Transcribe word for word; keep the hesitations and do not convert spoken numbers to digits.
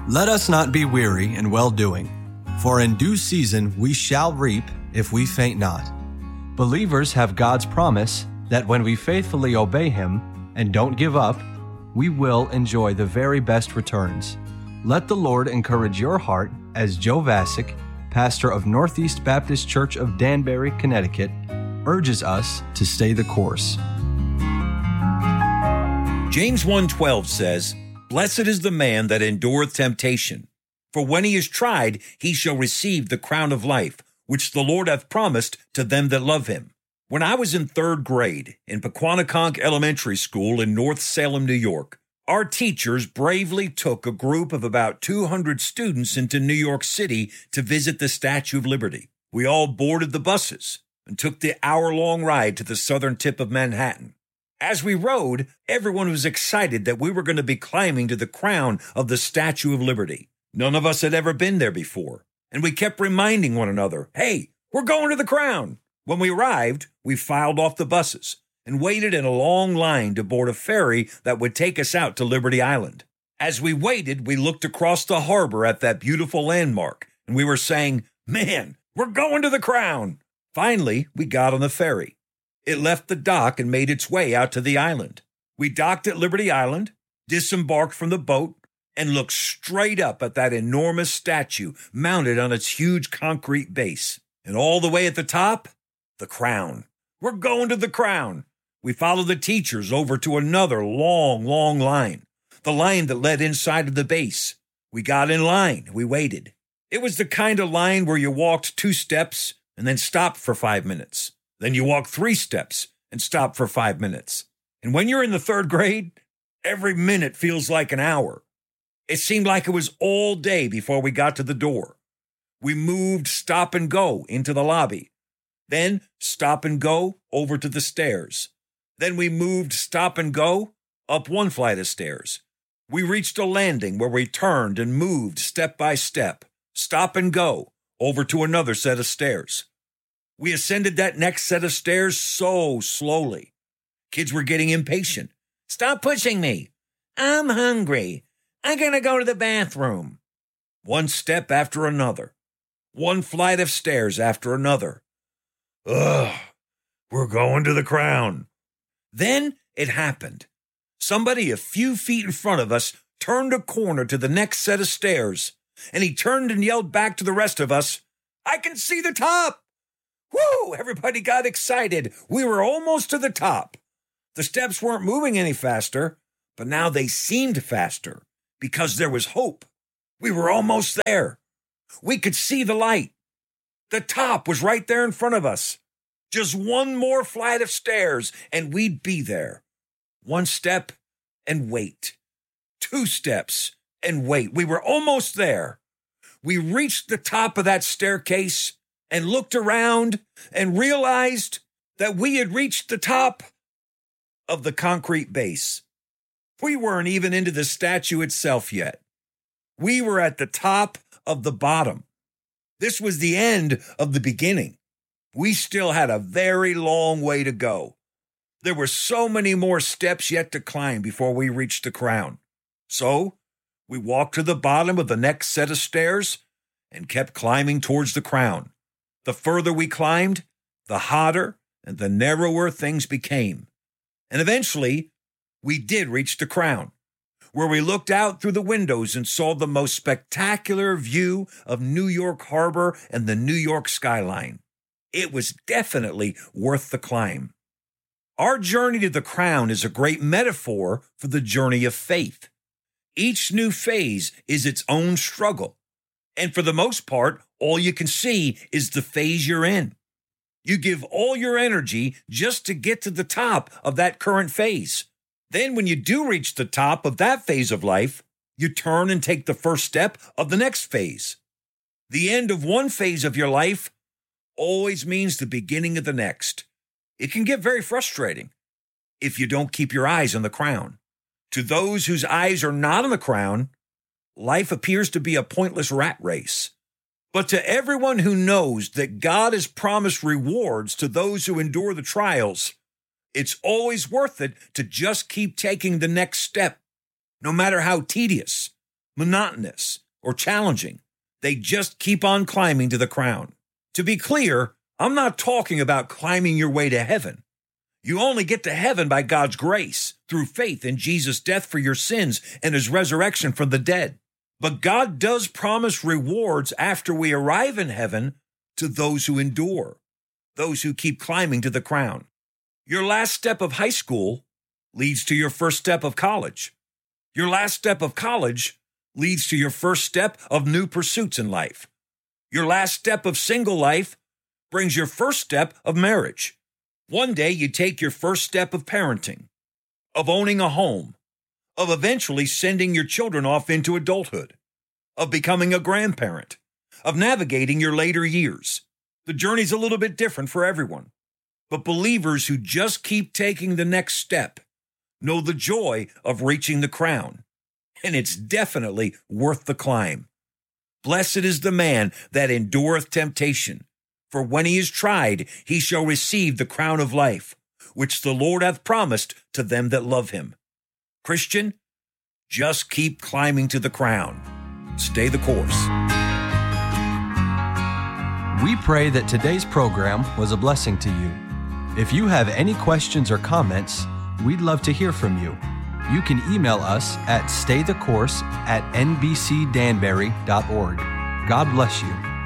Let us not be weary in well-doing, for in due season we shall reap if we faint not. Believers have God's promise that when we faithfully obey Him and don't give up, we will enjoy the very best returns. Let the Lord encourage your heart as Joe Vasick, pastor of Northeast Baptist Church of Danbury, Connecticut, urges us to stay the course. James one twelve says, "Blessed is the man that endureth temptation, for when he is tried, he shall receive the crown of life, which the Lord hath promised to them that love him." When I was in third grade in Pequannoconk Elementary School in North Salem, New York, our teachers bravely took a group of about two hundred students into New York City to visit the Statue of Liberty. We all boarded the buses and took the hour-long ride to the southern tip of Manhattan. As we rode, everyone was excited that we were going to be climbing to the crown of the Statue of Liberty. None of us had ever been there before, and we kept reminding one another, "Hey, we're going to the crown." When we arrived, we filed off the buses and waited in a long line to board a ferry that would take us out to Liberty Island. As we waited, we looked across the harbor at that beautiful landmark, and we were saying, "Man, we're going to the crown." Finally, we got on the ferry. It left the dock and made its way out to the island. We docked at Liberty Island, disembarked from the boat, and looked straight up at that enormous statue mounted on its huge concrete base. And all the way at the top, the crown. We're going to the crown. We followed the teachers over to another long, long line, the line that led inside of the base. We got in line. We waited. It was the kind of line where you walked two steps and then stopped for five minutes. Then you walked three steps and stopped for five minutes. And when you're in the third grade, every minute feels like an hour. It seemed like it was all day before we got to the door. We moved stop and go into the lobby. Then stop and go over to the stairs. Then we moved stop and go up one flight of stairs. We reached a landing where we turned and moved step by step, stop and go over to another set of stairs. We ascended that next set of stairs so slowly. Kids were getting impatient. "Stop pushing me. I'm hungry. I'm going to go to the bathroom." One step after another. One flight of stairs after another. Ugh, we're going to the crown. Then it happened. Somebody a few feet in front of us turned a corner to the next set of stairs, and he turned and yelled back to the rest of us, "I can see the top!" Woo! Everybody got excited. We were almost to the top. The steps weren't moving any faster, but now they seemed faster because there was hope. We were almost there. We could see the light. The top was right there in front of us. Just one more flight of stairs, and we'd be there. One step, and wait. Two steps, and wait. We were almost there. We reached the top of that staircase and looked around and realized that we had reached the top of the concrete base. We weren't even into the statue itself yet. We were at the top of the bottom. This was the end of the beginning. We still had a very long way to go. There were so many more steps yet to climb before we reached the crown. So we walked to the bottom of the next set of stairs and kept climbing towards the crown. The further we climbed, the hotter and the narrower things became. And eventually, we did reach the crown, where we looked out through the windows and saw the most spectacular view of New York Harbor and the New York skyline. It was definitely worth the climb. Our journey to the crown is a great metaphor for the journey of faith. Each new phase is its own struggle. And for the most part, all you can see is the phase you're in. You give all your energy just to get to the top of that current phase. Then when you do reach the top of that phase of life, you turn and take the first step of the next phase. The end of one phase of your life always means the beginning of the next. It can get very frustrating if you don't keep your eyes on the crown. To those whose eyes are not on the crown, life appears to be a pointless rat race. But to everyone who knows that God has promised rewards to those who endure the trials, it's always worth it to just keep taking the next step, no matter how tedious, monotonous, or challenging. They just keep on climbing to the crown. To be clear, I'm not talking about climbing your way to heaven. You only get to heaven by God's grace, through faith in Jesus' death for your sins and his resurrection from the dead. But God does promise rewards after we arrive in heaven to those who endure, those who keep climbing to the crown. Your last step of high school leads to your first step of college. Your last step of college leads to your first step of new pursuits in life. Your last step of single life brings your first step of marriage. One day you take your first step of parenting, of owning a home, of eventually sending your children off into adulthood, of becoming a grandparent, of navigating your later years. The journey's a little bit different for everyone, but believers who just keep taking the next step know the joy of reaching the crown, and it's definitely worth the climb. Blessed is the man that endureth temptation, for when he is tried, he shall receive the crown of life, which the Lord hath promised to them that love him. Christian, just keep climbing to the crown. Stay the course. We pray that today's program was a blessing to you. If you have any questions or comments, we'd love to hear from you. You can email us at staythecourse at n b c danbury dot org. God bless you.